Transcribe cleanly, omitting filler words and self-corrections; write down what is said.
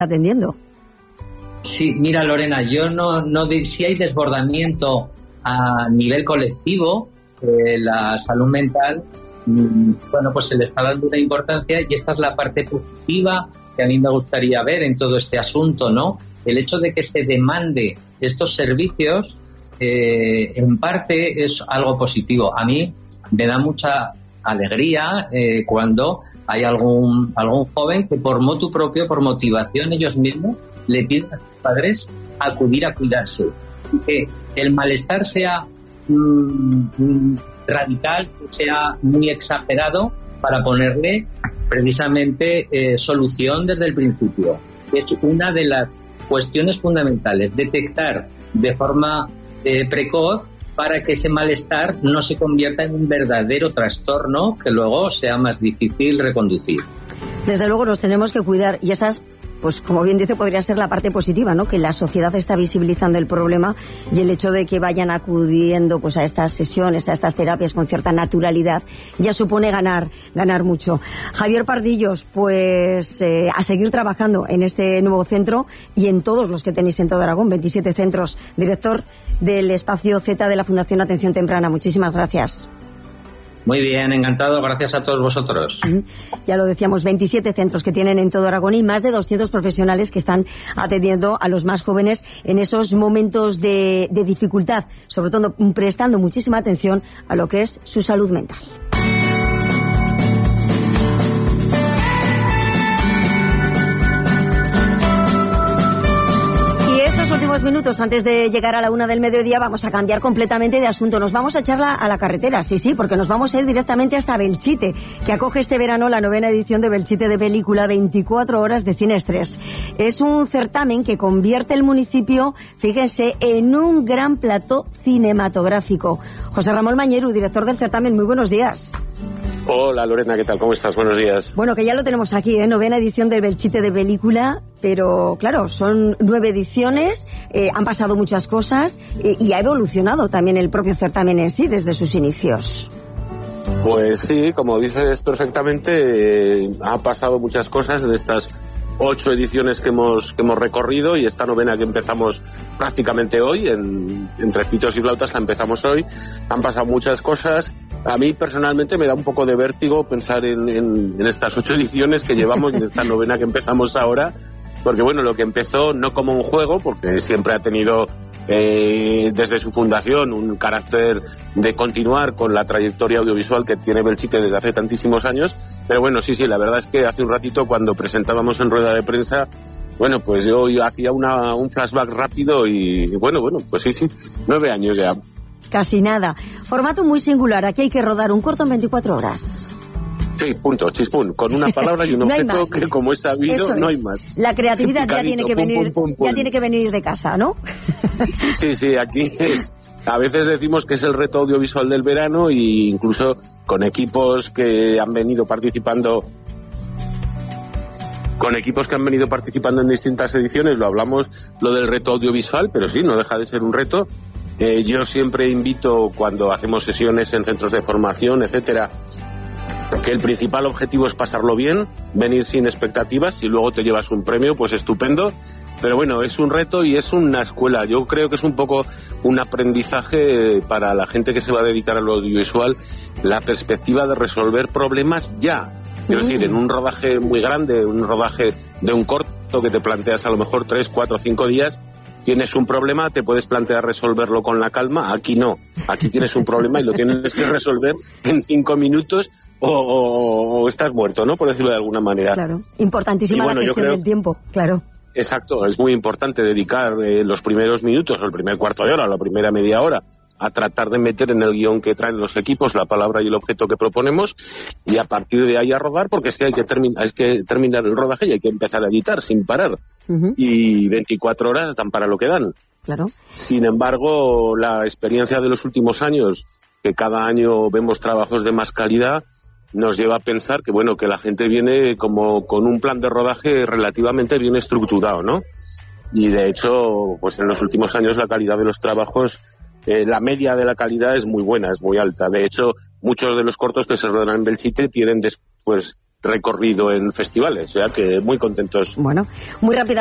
atendiendo. Sí, mira, Lorena, yo no si hay desbordamiento a nivel colectivo, la salud mental, bueno, pues se le está dando una importancia, y esta es la parte positiva que a mí me gustaría ver en todo este asunto, ¿no? El hecho de que se demande estos servicios, en parte es algo positivo. A mí me da mucha alegría cuando hay algún joven que por motu propio, por motivación ellos mismos, le piden a sus padres acudir a cuidarse. Y que el malestar sea radical, sea muy exagerado, para ponerle precisamente solución desde el principio. Es una de las cuestiones fundamentales, detectar de forma precoz, para que ese malestar no se convierta en un verdadero trastorno que luego sea más difícil reconducir. Desde luego nos tenemos que cuidar, y esas, pues como bien dice, podría ser la parte positiva, ¿no? Que la sociedad está visibilizando el problema, y el hecho de que vayan acudiendo pues a estas sesiones, a estas terapias con cierta naturalidad, ya supone ganar mucho. Javier Pardillos, pues a seguir trabajando en este nuevo centro y en todos los que tenéis en todo Aragón, 27 centros, director del Espacio Z de la Fundación Atención Temprana. Muchísimas gracias. Muy bien, encantado, gracias a todos vosotros. Ya lo decíamos, 27 centros que tienen en todo Aragón y más de 200 profesionales que están atendiendo a los más jóvenes en esos momentos de dificultad, sobre todo prestando muchísima atención a lo que es su salud mental. Minutos antes de llegar a la 1 del mediodía vamos a cambiar completamente de asunto. Nos vamos a echar a la carretera, sí, porque nos vamos a ir directamente hasta Belchite, que acoge este verano la 9ª edición de Belchite de Película, 24 horas de cine estrés. Es un certamen que convierte el municipio, fíjense, en un gran plató cinematográfico. José Ramón Mañeru, director del certamen, muy buenos días. Hola Lorena, ¿qué tal? ¿Cómo estás? Buenos días. Bueno, que ya lo tenemos aquí, 9ª edición del Belchite de Película, pero claro, son 9 ediciones, han pasado muchas cosas y ha evolucionado también el propio certamen en sí desde sus inicios. Pues sí, como dices perfectamente, ha pasado muchas cosas en estas 8 ediciones que hemos recorrido, y esta 9ª que empezamos prácticamente hoy, entre pitos y flautas la empezamos hoy. Han pasado muchas cosas. A mí personalmente me da un poco de vértigo pensar en estas 8 ediciones que llevamos y en esta 9ª que empezamos ahora, porque bueno, lo que empezó no como un juego, porque siempre ha tenido desde su fundación un carácter de continuar con la trayectoria audiovisual que tiene Belchite desde hace tantísimos años, pero bueno, sí, la verdad es que hace un ratito cuando presentábamos en rueda de prensa, bueno, pues yo hacía un flashback rápido y bueno, pues sí, 9 años ya. Casi nada. Formato muy singular, aquí hay que rodar un corto en 24 horas. Sí, punto, chispún, con una palabra y un objeto que, como es sabido, no hay más. La creatividad ya tiene que venir, ya tiene que venir de casa, ¿no? Sí, aquí a veces decimos que es el reto audiovisual del verano, e incluso con equipos que han venido participando en distintas ediciones, lo hablamos, lo del reto audiovisual, pero sí, no deja de ser un reto. Yo siempre invito, cuando hacemos sesiones en centros de formación, etcétera, que el principal objetivo es pasarlo bien, venir sin expectativas. Si luego te llevas un premio, pues estupendo. Pero bueno, es un reto y es una escuela. Yo creo que es un poco un aprendizaje para la gente que se va a dedicar a lo audiovisual, la perspectiva de resolver problemas ya. Quiero decir, en un rodaje muy grande, un rodaje de un corto que te planteas a lo mejor 3, 4, 5 días, tienes un problema, te puedes plantear resolverlo con la calma. Aquí no, aquí tienes un problema y lo tienes que resolver en 5 minutos o estás muerto, ¿no? Por decirlo de alguna manera. Claro, importantísima la gestión del tiempo, claro. Exacto, es muy importante dedicar los primeros minutos o el primer cuarto de hora o la primera media hora a tratar de meter en el guión que traen los equipos la palabra y el objeto que proponemos, y a partir de ahí a rodar, porque es que hay que terminar el rodaje y hay que empezar a editar sin parar. Y 24 horas dan para lo que dan. Claro. Sin embargo, la experiencia de los últimos años, que cada año vemos trabajos de más calidad, nos lleva a pensar que bueno, que la gente viene como con un plan de rodaje relativamente bien estructurado, ¿no? Y de hecho, pues en los últimos años la calidad de los trabajos, la media de la calidad es muy buena, es muy alta. De hecho, muchos de los cortos que se rodan en Belchite tienen después recorrido en festivales, o sea que muy contentos. Bueno, muy rápida.